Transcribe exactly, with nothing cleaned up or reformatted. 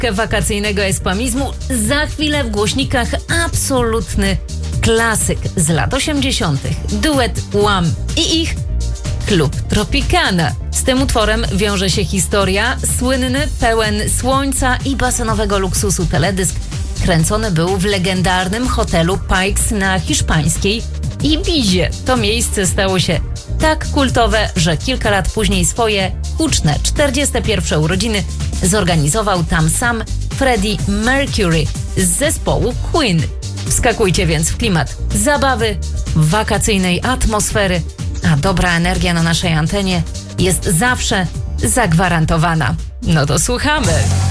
lekkę wakacyjnego espamizmu. Za chwilę w głośnikach absolutny klasyk z lat osiemdziesiątych. Duet Wham i ich Klub Tropicana. Z tym utworem wiąże się historia. Słynny, pełen słońca i basenowego luksusu teledysk kręcony był w legendarnym hotelu Pikes na hiszpańskiej Ibizie. To miejsce stało się tak kultowe, że kilka lat później swoje huczne czterdzieste pierwsze urodziny zorganizował tam sam Freddie Mercury z zespołu Queen. Wskakujcie więc w klimat zabawy, wakacyjnej atmosfery, a dobra energia na naszej antenie jest zawsze zagwarantowana. No to słuchamy.